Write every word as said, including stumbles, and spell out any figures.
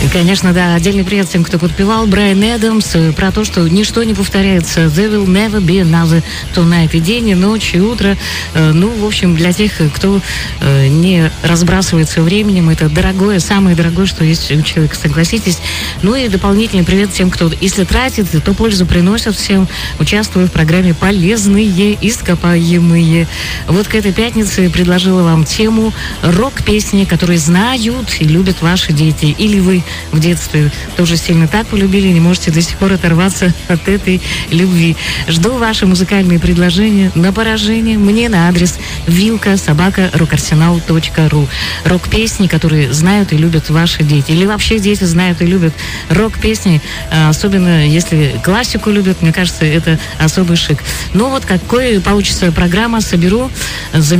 Конечно, да. Отдельный привет всем, кто подпевал. Брайан Эдамс про то, что ничто не повторяется. There will never be another tonight. И день, и ночь, и утро. Ну, в общем, для тех, кто не разбрасывается временем, это дорогое, самое дорогое, что есть у человека, согласитесь. Ну и дополнительный привет всем, кто, если тратит, то пользу приносит всем, участвуя в программе «Полезные ископаемые». Вот к этой пятнице предложила вам тему рок-песни, которые знают и любят ваши дети. Или вы в детстве тоже сильно так полюбили, не можете до сих пор оторваться от этой любви. Жду ваши музыкальные предложения на поражение мне на адрес вилка собака рокарсенал точка ру. Рок-песни, которые знают и любят ваши дети. Или вообще дети знают и любят рок-песни, особенно если классику любят, мне кажется, это особый шик. Ну вот какой получится программа, соберу.